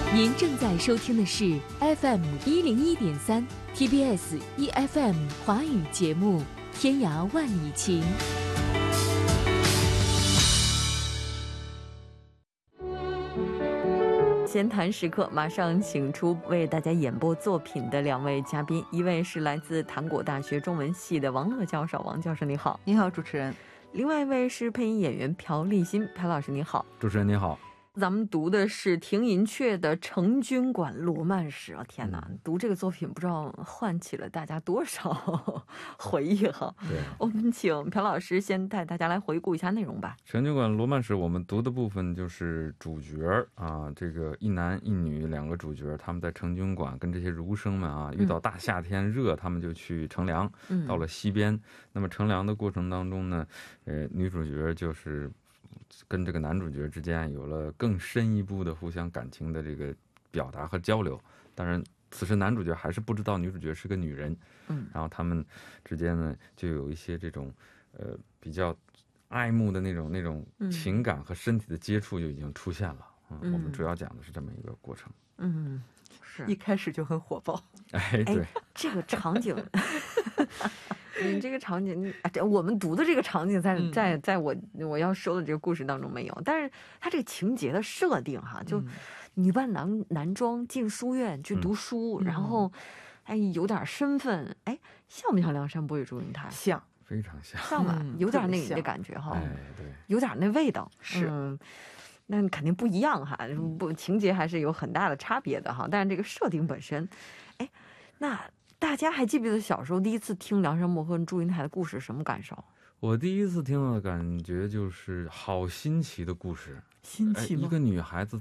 您正在收听的是 FM 101.3 TBS EFM 华语节目《天涯万里情》。闲谈时刻，马上请出为大家演播作品的两位嘉宾，一位是来自韩国大学中文系的王乐教授，王教授你好。 你好，主持人。 另外一位是配音演员朴立新，朴老师你好。 主持人你好。 咱们读的是廷寅恪的《成均馆罗曼史》啊，天哪，读这个作品不知道唤起了大家多少回忆哈。 对， 我们请朴老师先带大家来回顾一下内容吧。 成均馆罗曼史我们读的部分就是主角啊，这个一男一女两个主角，他们在成均馆跟这些儒生们啊，遇到大夏天热，他们就去乘凉，到了西边。那么乘凉的过程当中呢，女主角就是跟这个男主角之间有了更深一步的互相感情的这个表达和交流。当然此时男主角还是不知道女主角是个女人，然后他们之间呢就有一些这种比较爱慕的那种情感和身体的接触就已经出现了。我们主要讲的是这么一个过程。 是一开始就很火爆。 哎，对， 这个场景这个场景我们读的这个场景在我要说的这个故事当中没有，但是它这个情节的设定哈，就女扮男装进书院去读书，然后有点身份，像不像梁山伯与祝英台？ 像， 非常像， 像吧，有点那个感觉哈。 对， 有点那味道。 是， 那肯定不一样哈，情节还是有很大的差别的哈。但是这个设定本身，那大家还记不记得小时候第一次听梁山伯和祝英台的故事什么感受？ 我第一次听到的感觉就是好新奇的故事， 新奇吗？ 一个女孩子